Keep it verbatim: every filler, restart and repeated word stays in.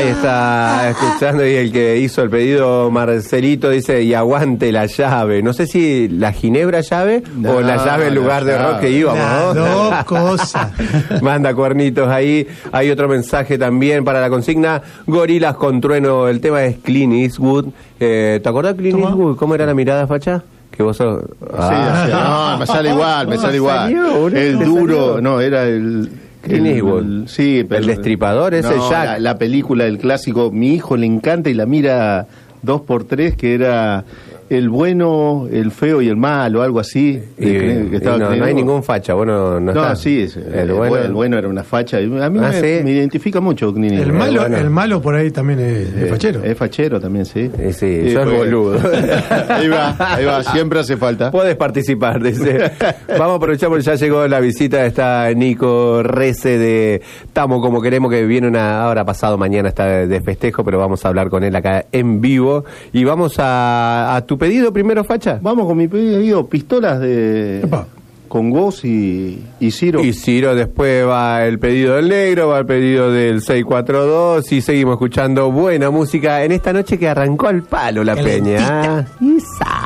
Ahí está escuchando, y el que hizo el pedido, Marcelito, dice, y aguante la llave. No sé si la ginebra llave no, o la llave en lugar de rock que íbamos, Las ¿no? dos cosas. Manda cuernitos ahí. Hay otro mensaje también para la consigna, Gorilas con trueno. El tema es Clint Eastwood. Eh, ¿Te acordás, Clint ¿Cómo? Eastwood? ¿Cómo era la mirada, facha? Que vos sos... Ah. Sí, no, me sale igual, me sale igual. Salió, el ¿te duro, salió? no, era el... Clint Eastwood. El, sí, pero, el destripador ese, no, Jack. La, la película, el clásico, mi hijo le encanta y la mira dos por tres, que era el bueno, el feo y el malo, algo así. Y, de, que y no, no hay ningún facha, bueno, no, No, está. sí, es, el, el, bueno, bueno, el bueno era una facha. A mí Ah, me, ¿sí? me identifica mucho Clint El Eastwood. malo, bueno. el malo por ahí también es, es fachero. Es fachero también, sí. Eh, sí, Sí, yo es pues. boludo. Ahí va, ahí va, siempre hace falta. Puedes participar, dice. Vamos a aprovechar porque ya llegó la visita, está Nico Rece de Tamo Como Queremos, que viene una, ahora pasado mañana está de festejo, pero vamos a hablar con él acá en vivo. Y vamos a, a tu pedido primero, facha. Vamos con mi pedido, pistolas de... Epa. Con Ghost y, y Ciro. Y Ciro, después va el pedido del negro, va el pedido del seis cuatro dos y seguimos escuchando buena música en esta noche que arrancó al palo la Calentita. peña. Isa.